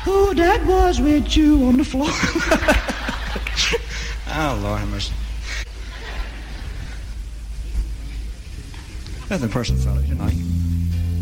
Who that was with you on the floor? Oh, Lord have mercy. That's the person, fellas, you know.